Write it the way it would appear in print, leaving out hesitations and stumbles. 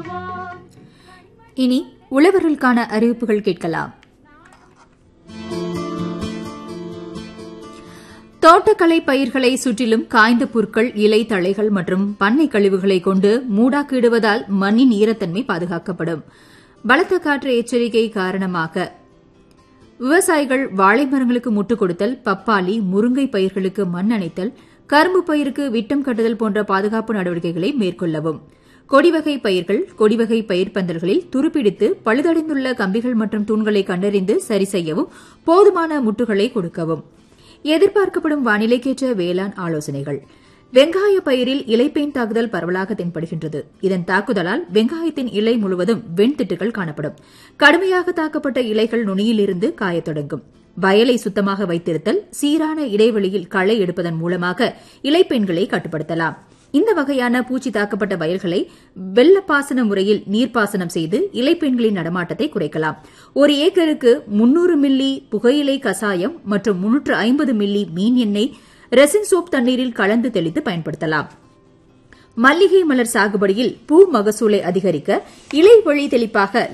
இனி உழவர்களுக்கான அறிவிப்புகள் கேட்கலாம். தோட்டக்கலை பயிர்களை சுற்றிலும் காய்ந்த புற்கள், இலை தழைகள் மற்றும் பண்ணை கழிவுகளை கொண்டு மூடாக்கிடுவதால் மண்ணின் ஈரத்தன்மை பாதுகாக்கப்படும். பலத்த காற்று எச்சரிக்கை காரணமாக விவசாயிகள் வாழை மரங்களுக்கு முட்டுக் கொடுத்தல், பப்பாளி, முருங்கை பயிர்களுக்கு மண் அணைத்தல், கரும்பு பயிருக்கு விட்டம் கட்டுதல் போன்ற பாதுகாப்பு நடவடிக்கைகளை மேற்கொள்ளவும். கொடிவகை பயிர்கள், கொடிவகை பயிர் பந்தல்களில் துருப்பிடித்து பழுதடைந்துள்ள கம்பிகள் மற்றும் தூண்களை கண்டறிந்து சரி செய்யவும், போதுமான முட்டுகளை கொடுக்கவும். எதிர்பார்க்கப்படும் வானிலைக்கேற்ற வேளாண் ஆலோசனைகள். வெங்காய பயிரில் இலைப்பேன் தாக்குதல் பரவலாக தென்படுகின்றது. இதன் தாக்குதலால் வெங்காயத்தின் இலை முழுவதும் வெண்திட்டுகள் காணப்படும். கடுமையாக தாக்கப்பட்ட இலைகள் நுனியிலிருந்து காயத் தொடங்கும். வயலை சுத்தமாக வைத்திருத்தல், சீரான இடைவெளியில் களை எடுப்பதன் மூலமாக இலைப்பேன்களை கட்டுப்படுத்தலாம். இந்த வகையான பூச்சி தாக்கப்பட்ட வயல்களை வெள்ளப்பாசன முறையில் நீர்ப்பாசனம் செய்து இலைப்பெண்களின் நடமாட்டத்தை குறைக்கலாம். ஒரு ஏக்கருக்கு 300 மில்லி புகையிலை கசாயம் மற்றும் 350 மில்லி மீன் எண்ணெய் ரெசின் சோப் தண்ணீரில் கலந்து தெளித்து பயன்படுத்தலாம். மல்லிகை மலர் சாகுபடியில் பூ மகசூலை அதிகரிக்க இலை வழி தெளிப்பாக